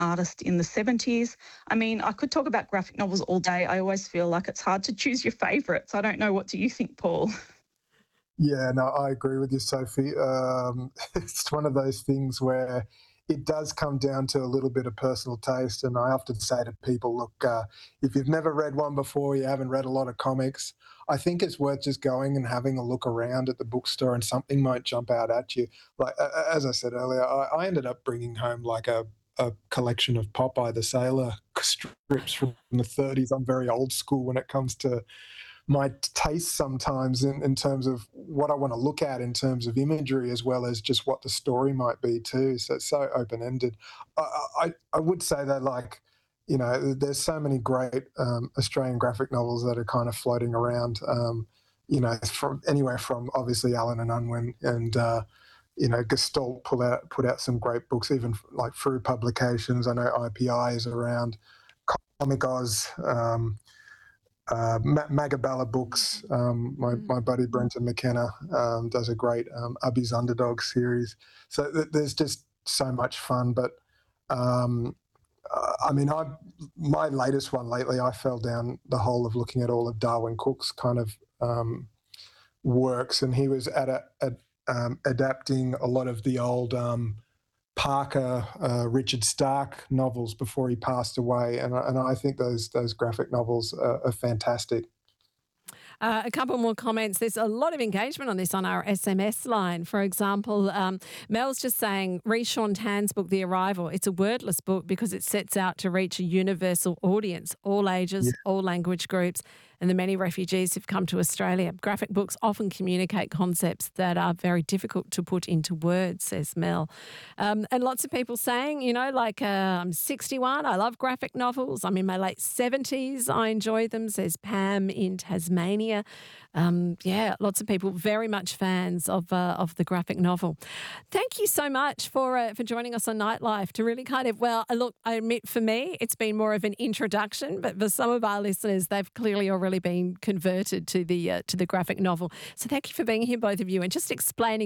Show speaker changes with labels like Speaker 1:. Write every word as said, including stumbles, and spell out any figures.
Speaker 1: artist in the seventies. I mean, I could talk about graphic novels all day. I always feel like it's hard to choose your favourites. I don't know. What do you think, Paul?
Speaker 2: Yeah, no, I agree with you, Sophie. Um, it's one of those things where it does come down to a little bit of personal taste. And I often say to people, look, uh, if you've never read one before, you haven't read a lot of comics, I think it's worth just going and having a look around at the bookstore and something might jump out at you. Like, uh, as I said earlier, I, I ended up bringing home like a, a collection of Popeye the Sailor strips from the thirties. I'm very old school when it comes to my taste sometimes in, in terms of what I want to look at in terms of imagery as well as just what the story might be too. So it's so open-ended. I, I, I would say that, like, you know, there's so many great um, Australian graphic novels that are kind of floating around, um, you know, from anywhere from obviously Allen and Unwin and, uh, you know, Gestalt put out, put out some great books, even like through publications. I know I P I is around, Comic Oz, um, Uh, Magabala Books, um, my,
Speaker 3: Mm.
Speaker 2: my buddy Brenton McKenna um, does a great um, Ubby's Underdog series. So th- there's just so much fun. But um, uh, I mean, I my latest one lately, I fell down the hole of looking at all of Darwin Cook's kind of um, works, and he was at a, at, um, adapting a lot of the old um, Parker, uh, Richard Stark novels before he passed away, and, and I think those those graphic novels are, are fantastic.
Speaker 3: Uh, a couple more comments. There's a lot of engagement on this on our S M S line. For example, um, Mel's just saying, read Sean Tan's book, The Arrival. It's a wordless book because it sets out to reach a universal audience, all ages,
Speaker 2: Yeah.
Speaker 3: all language groups, and the many refugees who've come to Australia. Graphic books often communicate concepts that are very difficult to put into words, says Mel. Um, and lots of people saying, you know, like, uh, I'm sixty-one, I love graphic novels. I'm in my late seventies, I enjoy them, says Pam in Tasmania. Um, yeah, lots of people very much fans of uh, of the graphic novel. Thank you so much for uh, for joining us on Nightlife to really kind of, well, uh, look, I admit for me, it's been more of an introduction, but for some of our listeners, they've clearly already been converted to the uh, to the graphic novel. So thank you for being here, both of you, and just explaining